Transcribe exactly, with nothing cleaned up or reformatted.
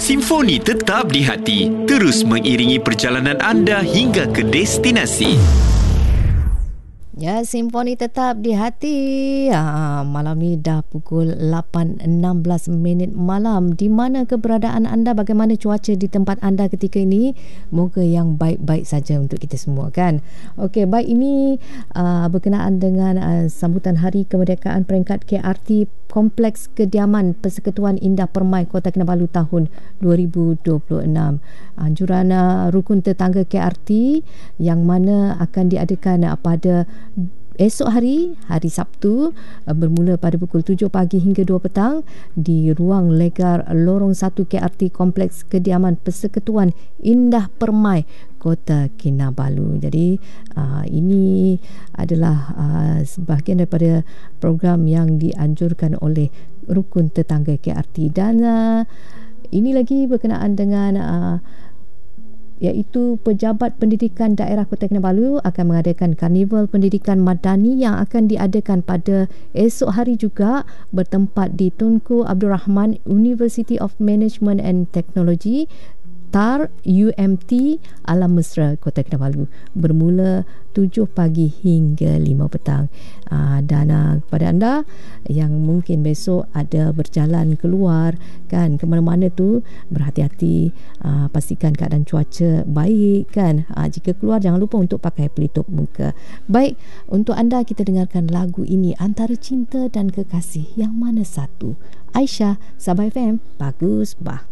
Simfoni tetap di hati, terus mengiringi perjalanan anda hingga ke destinasi. Ya, Simfoni tetap di hati. Ha, malam ni dah pukul lapan enam belas minit malam. Di mana keberadaan anda? Bagaimana cuaca di tempat anda ketika ini? Moga yang baik-baik saja untuk kita semua, kan? Okey, baik, ini uh, berkenaan dengan uh, sambutan Hari Kemerdekaan peringkat K R T Kompleks Kediaman Persekutuan Indah Permai Kota Kinabalu tahun dua ribu dua puluh enam. Anjuran uh, rukun tetangga K R T yang mana akan diadakan uh, pada esok hari, hari Sabtu, bermula pada pukul tujuh pagi hingga dua petang di ruang legar lorong satu K R T Kompleks Kediaman Persekutuan Indah Permai Kota Kinabalu. Jadi uh, ini adalah uh, sebahagian daripada program yang dianjurkan oleh rukun tetangga K R T. Dan uh, ini lagi berkenaan dengan uh, iaitu Pejabat Pendidikan Daerah Kota Kinabalu akan mengadakan Karnival Pendidikan Madani yang akan diadakan pada esok hari juga, bertempat di Tunku Abdul Rahman University of Management and Technology, T A R U M T Alam Mesra Kota Kinabalu, bermula tujuh pagi hingga lima petang. Aa, dan aa, kepada anda yang mungkin besok ada berjalan keluar, kan, ke mana-mana tu, berhati-hati, aa, pastikan keadaan cuaca baik, kan. Aa, jika keluar jangan lupa untuk pakai pelitup muka. Baik, untuk anda kita dengarkan lagu ini, Antara Cinta dan Kekasih, yang mana satu? Aisyah, Sabah F M, bagus bah.